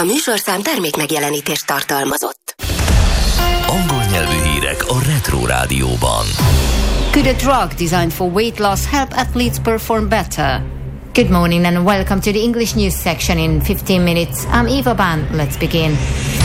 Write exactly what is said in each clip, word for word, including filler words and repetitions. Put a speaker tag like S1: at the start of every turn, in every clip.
S1: A műsorszám termék megjelenítést tartalmazott.
S2: Angol nyelvű hírek a Retro Rádióban.
S3: Could a drug designed for weight loss help athletes perform better? Good morning and welcome to the English news section in fifteen minutes. I'm Eva Ban. Let's begin.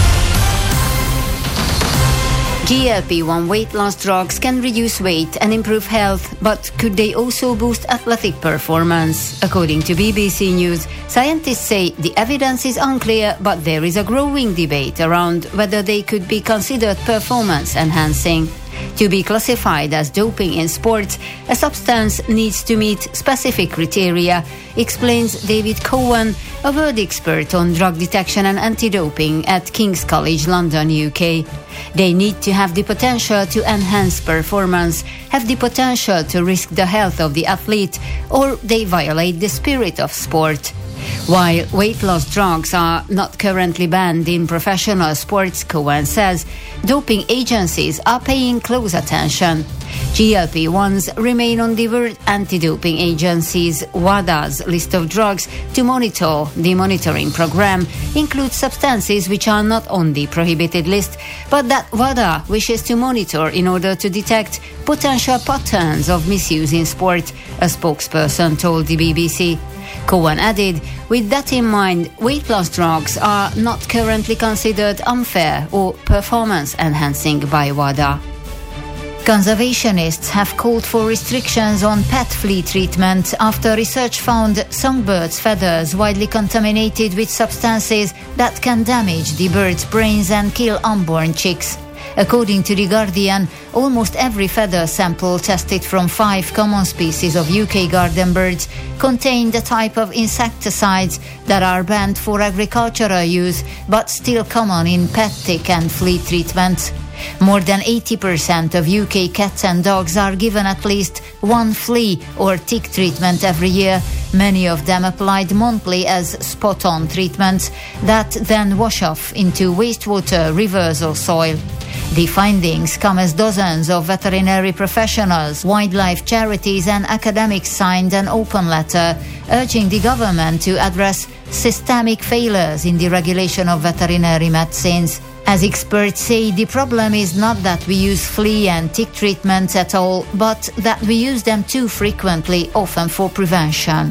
S3: G L P one weight loss drugs can reduce weight and improve health, but could they also boost athletic performance? According to B B C News, scientists say the evidence is unclear, but there is a growing debate around whether they could be considered performance enhancing. To be classified as doping in sports, a substance needs to meet specific criteria, explains David Cowan, a world expert on drug detection and anti-doping at King's College London, U K. They need to have the potential to enhance performance, have the potential to risk the health of the athlete, or they violate the spirit of sport. While weight loss drugs are not currently banned in professional sports, Cohen says, doping agencies are paying close attention. G L P ones remain on the World Anti-Doping Agency's WADA's list of drugs to monitor. The monitoring program includes substances which are not on the prohibited list, but that WADA wishes to monitor in order to detect potential patterns of misuse in sport, a spokesperson told the B B C. Cohen added, with that in mind, weight loss drugs are not currently considered unfair or performance-enhancing by WADA. Conservationists have called for restrictions on pet flea treatment after research found songbirds' feathers widely contaminated with substances that can damage the birds' brains and kill unborn chicks. According to The Guardian, almost every feather sample tested from five common species of U K garden birds contained a type of insecticides that are banned for agricultural use but still common in pet tick and flea treatments. More than eighty percent of U K cats and dogs are given at least one flea or tick treatment every year, many of them applied monthly as spot-on treatments that then wash off into wastewater, rivers or soil. The findings come as dozens of veterinary professionals, wildlife charities and academics signed an open letter urging the government to address systemic failures in the regulation of veterinary medicines. As experts say, the problem is not that we use flea and tick treatments at all, but that we use them too frequently, often for prevention.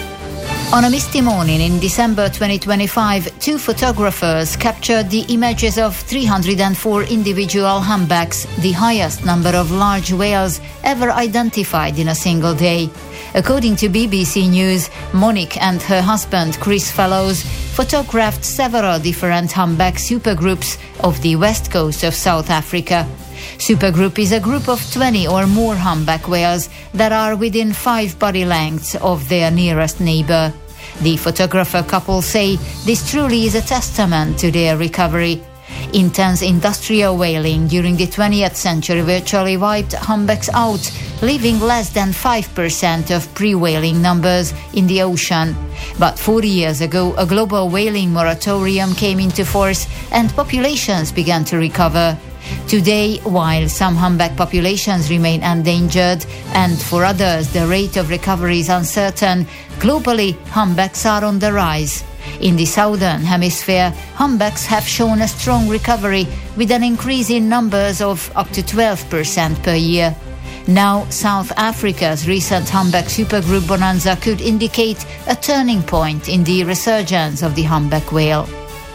S3: On a misty morning in December twenty twenty-five, two photographers captured the images of three hundred four individual humpbacks, the highest number of large whales ever identified in a single day. According to B B C News, Monique and her husband Chris Fellows photographed several different humpback supergroups of the west coast of South Africa. Supergroup is a group of twenty or more humpback whales that are within five body lengths of their nearest neighbor. The photographer couple say this truly is a testament to their recovery. Intense industrial whaling during the twentieth century virtually wiped humpbacks out, leaving less than five percent of pre-whaling numbers in the ocean. But forty years ago, a global whaling moratorium came into force and populations began to recover. Today, while some humpback populations remain endangered and for others the rate of recovery is uncertain, globally humpbacks are on the rise. In the southern hemisphere, humpbacks have shown a strong recovery with an increase in numbers of up to twelve percent per year. Now, South Africa's recent humpback supergroup bonanza could indicate a turning point in the resurgence of the humpback whale.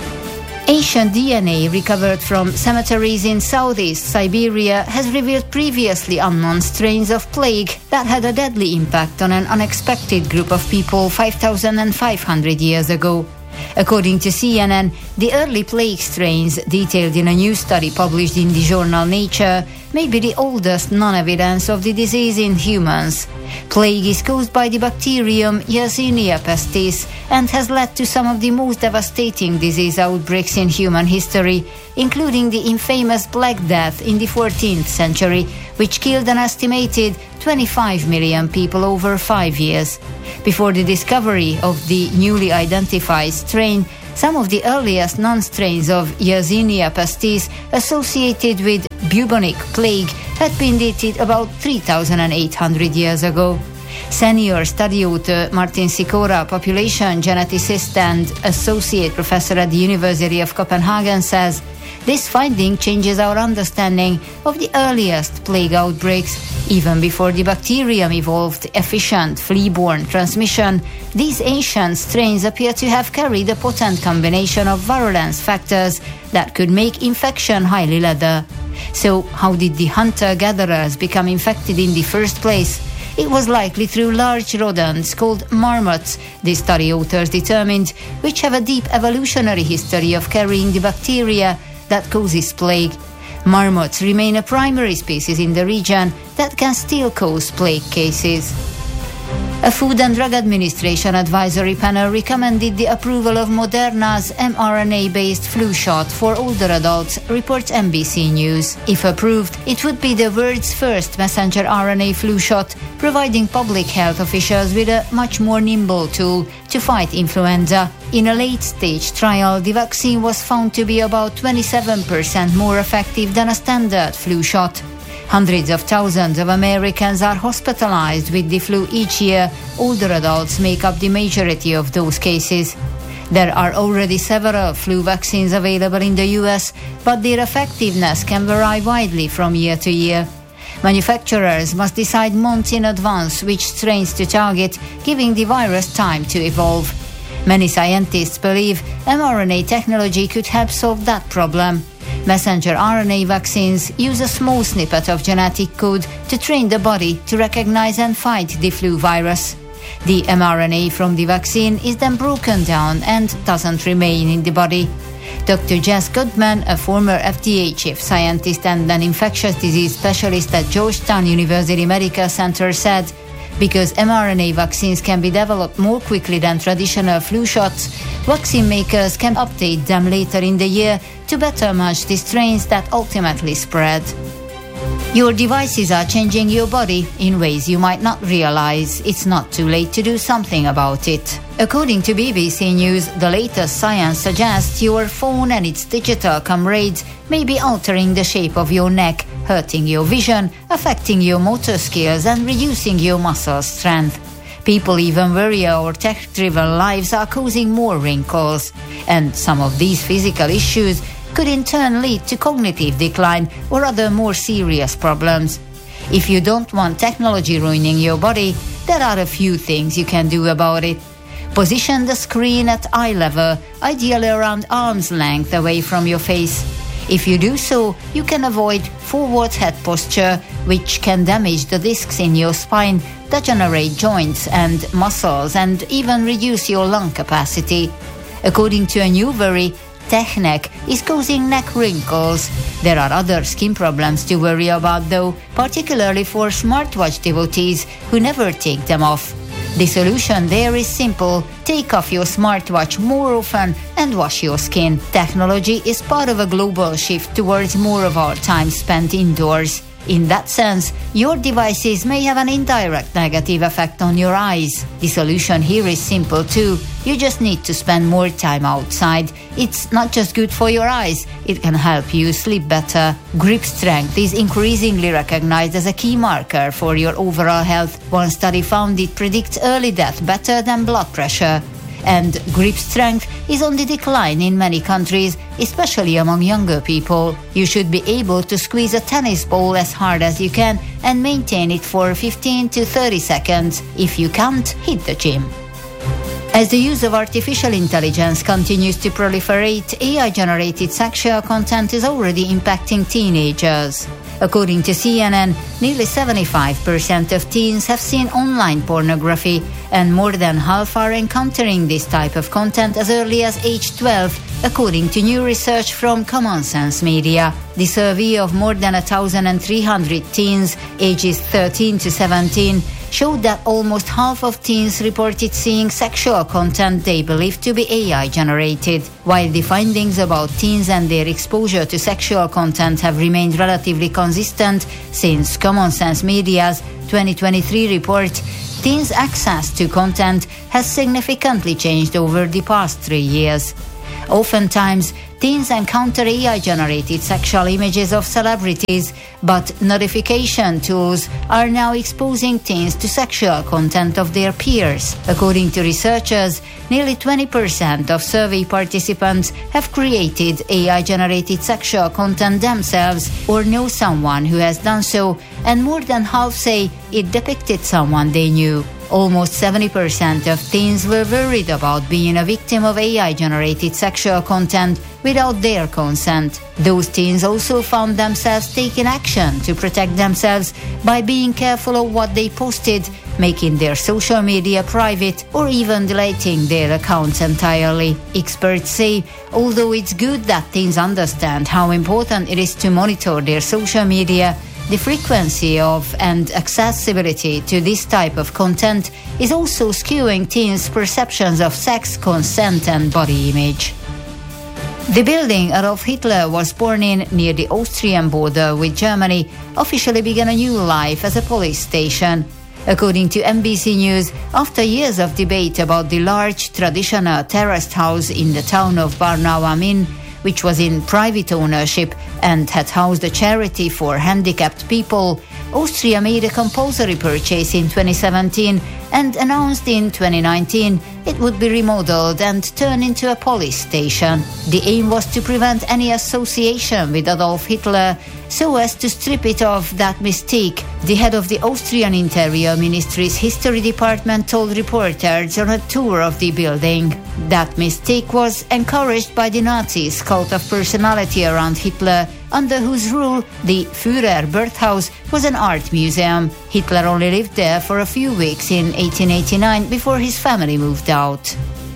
S3: Ancient D N A recovered from cemeteries in southeast Siberia has revealed previously unknown strains of plague that had a deadly impact on an unexpected group of people five thousand five hundred years ago. According to C N N, the early plague strains, detailed in a new study published in the journal Nature, may be the oldest non-evidence of the disease in humans. Plague is caused by the bacterium Yersinia pestis and has led to some of the most devastating disease outbreaks in human history, including the infamous Black Death in the fourteenth century, which killed an estimated twenty-five million people over five years. Before the discovery of the newly identified strain, some of the earliest non-strains of Yersinia pestis associated with bubonic plague had been dated about three thousand eight hundred years ago. Senior study author Martin Sikora, population geneticist and associate professor at the University of Copenhagen, says this finding changes our understanding of the earliest plague outbreaks. Even before the bacterium evolved efficient flea-borne transmission, these ancient strains appear to have carried a potent combination of virulence factors that could make infection highly lethal. So, how did the hunter-gatherers become infected in the first place? It was likely through large rodents called marmots, the study authors determined, which have a deep evolutionary history of carrying the bacteria that causes plague. Marmots remain a primary species in the region that can still cause plague cases. A Food and Drug Administration advisory panel recommended the approval of Moderna's mRNA-based flu shot for older adults, reports N B C News. If approved, it would be the world's first messenger R N A flu shot, providing public health officials with a much more nimble tool to fight influenza. In a late-stage trial, the vaccine was found to be about twenty-seven percent more effective than a standard flu shot. Hundreds of thousands of Americans are hospitalized with the flu each year. Older adults make up the majority of those cases. There are already several flu vaccines available in the U S, but their effectiveness can vary widely from year to year. Manufacturers must decide months in advance which strains to target, giving the virus time to evolve. Many scientists believe mRNA technology could help solve that problem. Messenger R N A vaccines use a small snippet of genetic code to train the body to recognize and fight the flu virus. The mRNA from the vaccine is then broken down and doesn't remain in the body. Doctor Jess Goodman, a former F D A chief scientist and an infectious disease specialist at Georgetown University Medical Center, said, because mRNA vaccines can be developed more quickly than traditional flu shots, vaccine makers can update them later in the year to better match the strains that ultimately spread. Your devices are changing your body in ways you might not realize. It's not too late to do something about it. According to B B C News, the latest science suggests your phone and its digital comrades may be altering the shape of your neck, hurting your vision, affecting your motor skills, and reducing your muscle strength. People even worry our tech-driven lives are causing more wrinkles. And some of these physical issues could in turn lead to cognitive decline or other more serious problems. If you don't want technology ruining your body, there are a few things you can do about it. Position the screen at eye level, ideally around arm's length away from your face. If you do so, you can avoid forward head posture, which can damage the discs in your spine, degenerate joints and muscles, and even reduce your lung capacity. According to a new worry, tech neck is causing neck wrinkles. There are other skin problems to worry about though, particularly for smartwatch devotees who never take them off. The solution there is simple. Take off your smartwatch more often and wash your skin. Technology is part of a global shift towards more of our time spent indoors. In that sense, your devices may have an indirect negative effect on your eyes. The solution here is simple too. You just need to spend more time outside. It's not just good for your eyes, it can help you sleep better. Grip strength is increasingly recognized as a key marker for your overall health. One study found it predicts early death better than blood pressure. And grip strength is on the decline in many countries, especially among younger people. You should be able to squeeze a tennis ball as hard as you can and maintain it for fifteen to thirty seconds. If you can't, hit the gym. As the use of artificial intelligence continues to proliferate, A I-generated sexual content is already impacting teenagers. According to C N N, nearly seventy-five percent of teens have seen online pornography, and more than half are encountering this type of content as early as age twelve, according to new research from Common Sense Media. The survey of more than one thousand three hundred teens, ages thirteen to seventeen, showed that almost half of teens reported seeing sexual content they believed to be A I-generated. While the findings about teens and their exposure to sexual content have remained relatively consistent since Common Sense Media's twenty twenty-three report, teens' access to content has significantly changed over the past three years. Oftentimes, teens encounter A I-generated sexual images of celebrities, but notification tools are now exposing teens to sexual content of their peers. According to researchers, nearly twenty percent of survey participants have created A I-generated sexual content themselves or know someone who has done so, and more than half say it depicted someone they knew. Almost seventy percent of teens were worried about being a victim of A I-generated sexual content without their consent. Those teens also found themselves taking action to protect themselves by being careful of what they posted, making their social media private, or even deleting their accounts entirely. Experts say, although it's good that teens understand how important it is to monitor their social media, the frequency of and accessibility to this type of content is also skewing teens' perceptions of sex, consent, and body image. The building Adolf Hitler was born in, near the Austrian border with Germany, officially began a new life as a police station. According to N B C News, after years of debate about the large traditional terraced house in the town of Barnau am Inn, which was in private ownership and had housed a charity for handicapped people, Austria made a compulsory purchase in twenty seventeen and announced in twenty nineteen it would be remodeled and turned into a police station. The aim was to prevent any association with Adolf Hitler, so as to strip it of that mystique, the head of the Austrian Interior Ministry's History Department told reporters on a tour of the building. That mystique was encouraged by the Nazis' cult of personality around Hitler, under whose rule the Führer birthhouse was an art museum. Hitler only lived there for a few weeks in eighteen eighty-nine before his family moved out.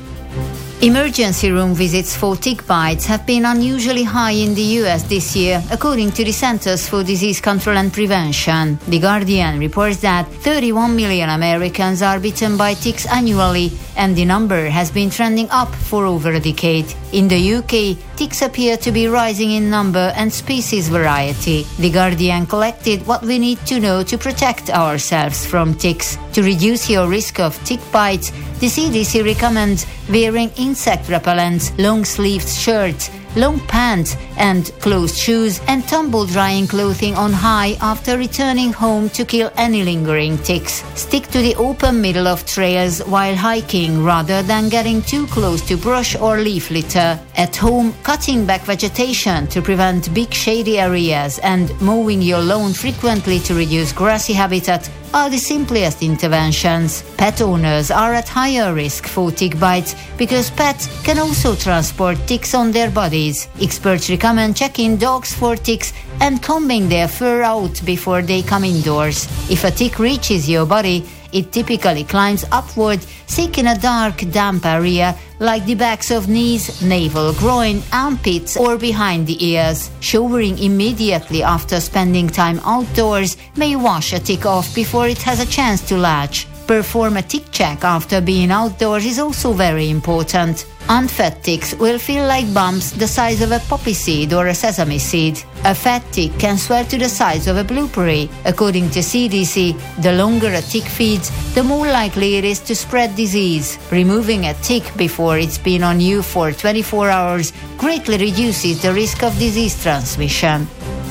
S3: Emergency room visits for tick bites have been unusually high in the U S this year, according to the Centers for Disease Control and Prevention. The Guardian reports that thirty-one million Americans are bitten by ticks annually, and the number has been trending up for over a decade. In the U K, ticks appear to be rising in number and species variety. The Guardian collected what we need to know to protect ourselves from ticks. To reduce your risk of tick bites, the C D C recommends wearing insect repellents, long-sleeved shirts, long pants and closed shoes, and tumble drying clothing on high after returning home to kill any lingering ticks. Stick to the open middle of trails while hiking rather than getting too close to brush or leaf litter. At home, cutting back vegetation to prevent big shady areas and mowing your lawn frequently to reduce grassy habitat are the simplest interventions. Pet owners are at higher risk for tick bites because pets can also transport ticks on their bodies. Experts recommend checking dogs for ticks and combing their fur out before they come indoors. If a tick reaches your body, it typically climbs upward, seeking a dark, damp area like the backs of knees, navel, groin, armpits, or behind the ears. Showering immediately after spending time outdoors may wash a tick off before it has a chance to latch. Perform a tick check after being outdoors is also very important. Unfed ticks will feel like bumps the size of a poppy seed or a sesame seed. A fat tick can swell to the size of a blueberry. According to C D C, the longer a tick feeds, the more likely it is to spread disease. Removing a tick before it's been on you for twenty-four hours greatly reduces the risk of disease transmission.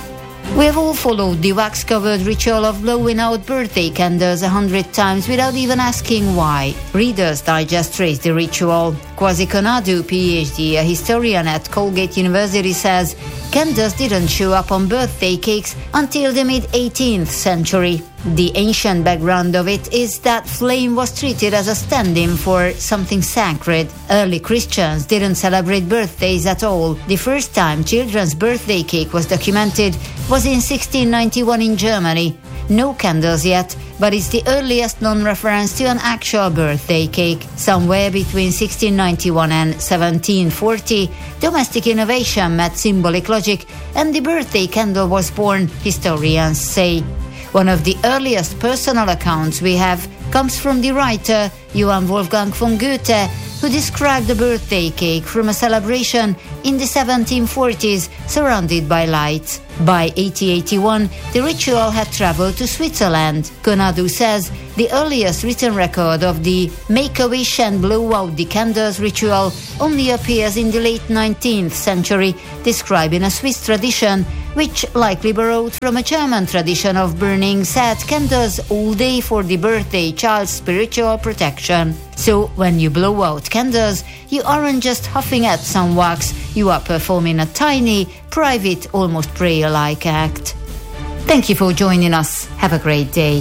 S3: We have all followed the wax-covered ritual of blowing out birthday candles a hundred times without even asking why. Reader's Digest traced the ritual. Kwasi Konadu, P H D, a historian at Colgate University, says candles didn't show up on birthday cakes until the mid-eighteenth century. The ancient background of it is that flame was treated as a stand-in for something sacred. Early Christians didn't celebrate birthdays at all. The first time children's birthday cake was documented was in sixteen ninety-one in Germany. No candles yet, but it's the earliest known reference to an actual birthday cake. Somewhere between sixteen ninety-one and seventeen forty, domestic innovation met symbolic logic, and the birthday candle was born, historians say. One of the earliest personal accounts we have comes from the writer Johann Wolfgang von Goethe, who described the birthday cake from a celebration in the seventeen forties, surrounded by lights. By eighteen eighty-one, the ritual had traveled to Switzerland. Konadu says the earliest written record of the make-a-wish and blow out the candles ritual only appears in the late nineteenth century, describing a Swiss tradition which likely borrowed from a German tradition of burning sad candles all day for the birthday child's spiritual protection. So when you blow out candles, you aren't just huffing at some wax, you are performing a tiny, private, almost prayer-like act. Thank you for joining us. Have a great day.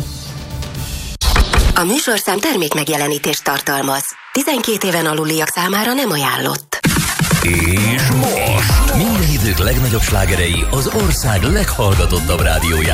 S1: A műsorszám termék megjelenítést tartalmaz. tizenkét éven aluliak számára nem ajánlott.
S2: És most minden idők legnagyobb slágerei az ország leghallgatottabb rádiójában.